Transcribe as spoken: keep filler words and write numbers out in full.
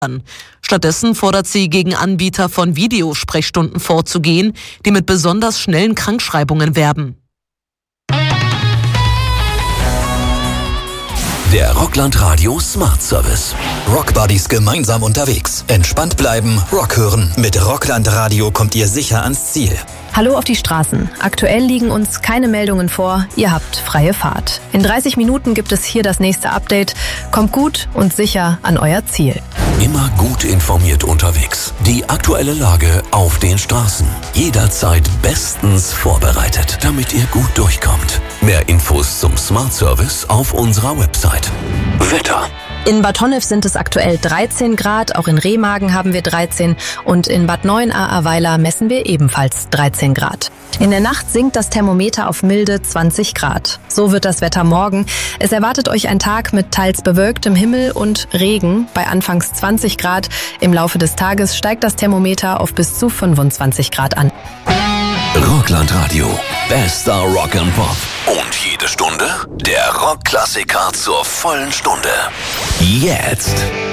Stattdessen fordert sie, gegen Anbieter von Videosprechstunden vorzugehen, die mit besonders schnellen Krankschreibungen werben. Der Rockland Radio Smart Service. Rockbuddies gemeinsam unterwegs. Entspannt bleiben, Rock hören. Mit Rockland Radio kommt ihr sicher ans Ziel. Hallo auf die Straßen. Aktuell liegen uns keine Meldungen vor. Ihr habt freie Fahrt. In dreißig Minuten gibt es hier das nächste Update. Kommt gut und sicher an euer Ziel. Immer gut informiert unterwegs. Die aktuelle Lage auf den Straßen. Jederzeit bestens vorbereitet, damit ihr gut durchkommt. Mehr Infos zum Smart Service auf unserer Website. Wetter. In Bad Honnef sind es aktuell dreizehn Grad, auch in Remagen haben wir dreizehn und in Bad Neuenahr-Ahrweiler messen wir ebenfalls dreizehn Grad. In der Nacht sinkt das Thermometer auf milde zwanzig Grad. So wird das Wetter morgen. Es erwartet euch ein Tag mit teils bewölktem Himmel und Regen bei anfangs zwanzig Grad. Im Laufe des Tages steigt das Thermometer auf bis zu fünfundzwanzig Grad an. Rockland Radio. Bester Rock and Pop. Und jede Stunde der Rockklassiker zur vollen Stunde. Jetzt.